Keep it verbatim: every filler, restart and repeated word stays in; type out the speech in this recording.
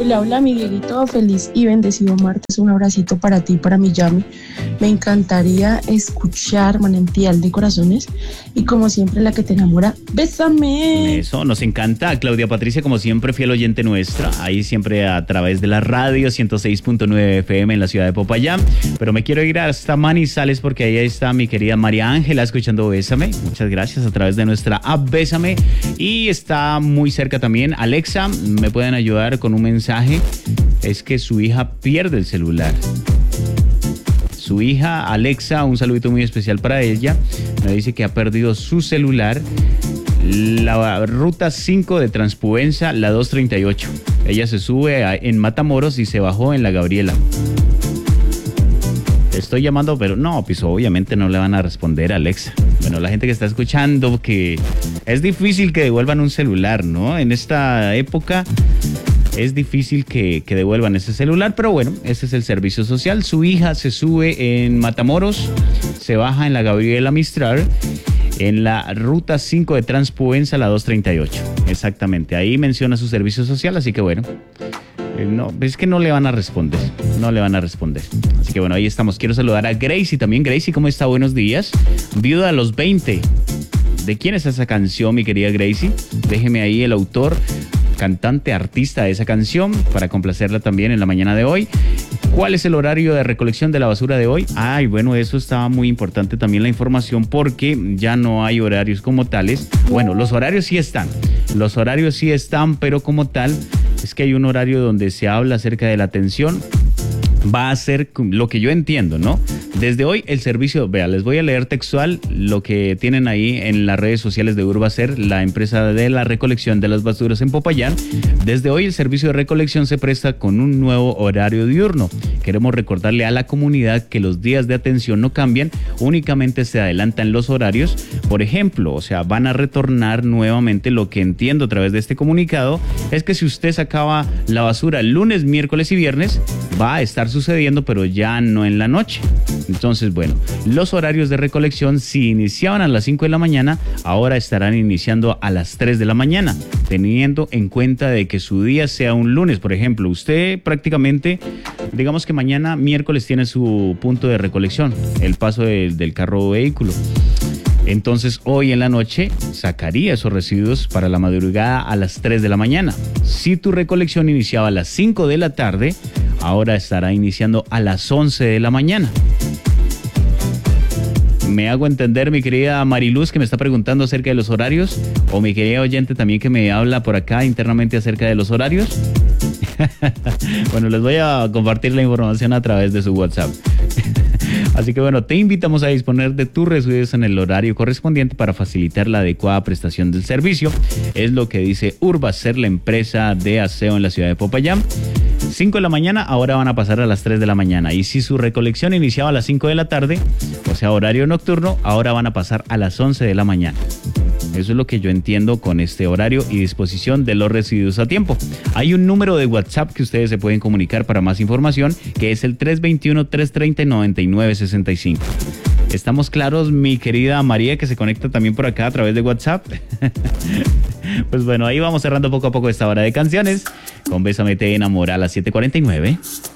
Hola, hola, mi Dieguito, feliz y bendecido martes. Un abracito para ti, para mi Yami. Me encantaría escuchar Manantial de Corazones y como siempre la que te enamora, bésame. Eso, nos encanta. Claudia Patricia, como siempre, fiel oyente nuestra. Ahí siempre a través de la radio ciento seis punto nueve F M en la ciudad de Popayán. Pero me quiero ir hasta Manizales porque ahí está mi querida María Ángela escuchando Bésame. Muchas gracias a través de nuestra app Bésame. Y está muy cerca también Alexa. ¿Me pueden ayudar con un mensaje? Es que su hija pierde el celular. Su hija Alexa, un saludito muy especial para ella, me dice que ha perdido su celular. La ruta cinco de Transpuenza, la doscientos treinta y ocho. Ella se sube a, en Matamoros y se bajó en la Gabriela. Estoy llamando, pero no, pues obviamente no le van a responder a Alexa. Bueno, la gente que está escuchando, que es difícil que devuelvan un celular, ¿no? En esta época es difícil que, que devuelvan ese celular, pero bueno, ese es el servicio social. Su hija se sube en Matamoros, se baja en la Gabriela Mistral, en la ruta cinco de Transpuenza, la doscientos treinta y ocho. Exactamente, ahí menciona su servicio social, así que bueno, eh, no, es que no le van a responder, no le van a responder. Así que bueno, ahí estamos. Quiero saludar a Gracie también. Gracie, ¿cómo está? Buenos días. Viuda a los veinte. ¿De quién es esa canción, mi querida Gracie? Déjeme ahí el autor, cantante, artista de esa canción, para complacerla también en la mañana de hoy. ¿Cuál es el horario de recolección de la basura de hoy? Ay, bueno, eso estaba muy importante también la información porque ya no hay horarios como tales. Bueno, los horarios sí están, los horarios sí están, pero como tal, es que hay un horario donde se habla acerca de la atención. Va a ser lo que yo entiendo, ¿no? Desde hoy el servicio, vea, les voy a leer textual lo que tienen ahí en las redes sociales de Urbacer, la empresa de la recolección de las basuras en Popayán. Desde hoy el servicio de recolección se presta con un nuevo horario diurno. Queremos recordarle a la comunidad que los días de atención no cambian, únicamente se adelantan los horarios. Por ejemplo, o sea, van a retornar nuevamente. Lo que entiendo a través de este comunicado es que si usted sacaba la basura lunes, miércoles y viernes, va a estar sucediendo, pero ya no en la noche. Entonces, bueno, los horarios de recolección, si iniciaban a las cinco de la mañana, ahora estarán iniciando a las tres de la mañana, teniendo en cuenta de que su día sea un lunes. Por ejemplo, usted prácticamente, digamos que mañana miércoles tiene su punto de recolección, el paso de, del carro o vehículo. Entonces hoy en la noche sacaría esos residuos para la madrugada a las tres de la mañana. Si tu recolección iniciaba a las cinco de la tarde, ahora estará iniciando a las once de la mañana. ¿Me hago entender, mi querida Mariluz, que me está preguntando acerca de los horarios? O mi querida oyente también que me habla por acá internamente acerca de los horarios. Bueno, les voy a compartir la información a través de su WhatsApp. Así que bueno, te invitamos a disponer de tus residuos en el horario correspondiente para facilitar la adecuada prestación del servicio. Es lo que dice Urbacer, la empresa de aseo en la ciudad de Popayán. cinco de la mañana, ahora van a pasar a las tres de la mañana. Y si su recolección iniciaba a las cinco de la tarde, o sea, horario nocturno, ahora van a pasar a las once de la mañana. Eso es lo que yo entiendo con este horario y disposición de los residuos a tiempo. Hay un número de WhatsApp que ustedes se pueden comunicar para más información, que es el tres dos uno, tres tres cero, nueve nueve seis cinco. ¿Estamos claros, mi querida María, que se conecta también por acá a través de WhatsApp? Pues bueno, ahí vamos cerrando poco a poco esta hora de canciones. Con Bésame te enamora a las siete cuarenta y nueve.